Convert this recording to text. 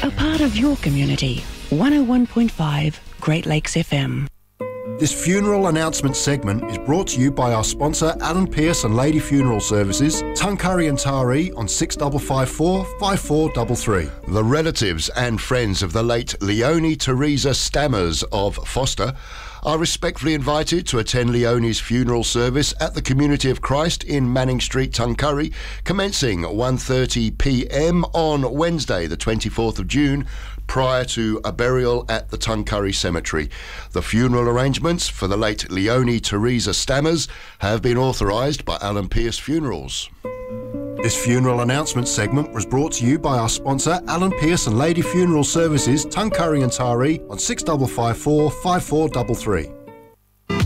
A part of your community. 101.5 Great Lakes FM. This funeral announcement segment is brought to you by our sponsor Alan Pearce and Lady Funeral Services, Tuncurry and Taree on 6554 5433. The relatives and friends of the late Leonie Teresa Stammers of Foster are respectfully invited to attend Leonie's funeral service at the Community of Christ in Manning Street, Tuncurry, commencing 1:30 p.m. on Wednesday the 24th of June, prior to a burial at the Tuncurry Cemetery. The funeral arrangements for the late Leonie Teresa Stammers have been authorised by Alan Pearce Funerals. This funeral announcement segment was brought to you by our sponsor Alan Pearce and Lady Funeral Services, Tuncurry and Taree on 6554 5433.